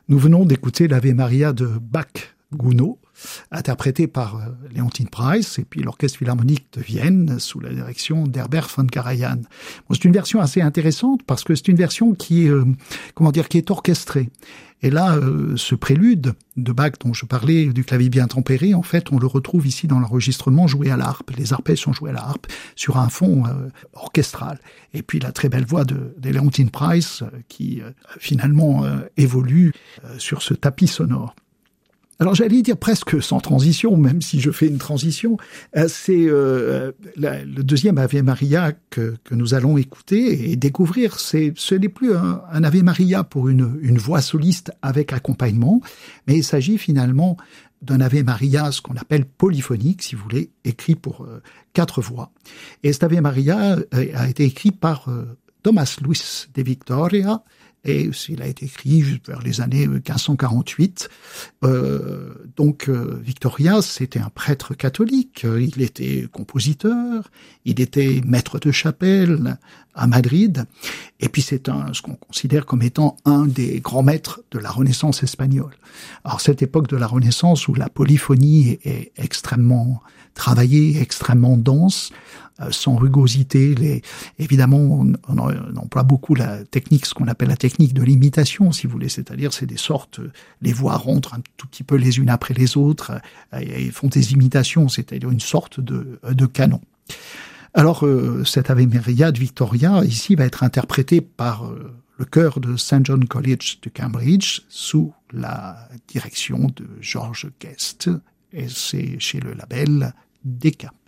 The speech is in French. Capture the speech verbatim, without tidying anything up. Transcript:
Nous venons d'écouter l'Ave Maria de Bach-Gounod, interprété par euh, Leontyne Price et puis l'Orchestre Philharmonique de Vienne sous la direction d'Herbert von Karajan. Bon, c'est une version assez intéressante parce que c'est une version qui est, euh, comment dire, qui est orchestrée. Et là, euh, ce prélude de Bach dont je parlais, du clavier bien tempéré, en fait, on le retrouve ici dans l'enregistrement joué à la harpe. Les arpèges sont joués à la harpe sur un fond euh, orchestral. Et puis la très belle voix de, de Leontyne Price euh, qui euh, finalement euh, évolue euh, sur ce tapis sonore. Alors j'allais dire presque sans transition, même si je fais une transition, euh, c'est euh, la, le deuxième Ave Maria que, que nous allons écouter et découvrir. C'est, ce n'est plus un, un Ave Maria pour une, une voix soliste avec accompagnement, mais il s'agit finalement d'un Ave Maria, ce qu'on appelle polyphonique, si vous voulez, écrit pour euh, quatre voix. Et cet Ave Maria euh, a été écrit par euh, Thomas Luis de Victoria, et il a été écrit vers les années quinze cent quarante-huit. Euh, donc euh, Victoria, c'était un prêtre catholique, il était compositeur, il était maître de chapelle à Madrid, et puis c'est un, ce qu'on considère comme étant un des grands maîtres de la Renaissance espagnole. Alors cette époque de la Renaissance où la polyphonie est, est extrêmement travaillée, extrêmement dense, sans rugosité. Les, évidemment, on, on, on emploie beaucoup la technique, ce qu'on appelle la technique de l'imitation, si vous voulez, c'est-à-dire c'est des sortes, les voix rentrent un tout petit peu les unes après les autres et, et font des imitations, c'est-à-dire une sorte de, de canon. Alors, euh, cet Ave Maria de Victoria, ici, va être interprété par euh, le chœur de Saint John College de Cambridge sous la direction de George Guest, et c'est chez le label Decca.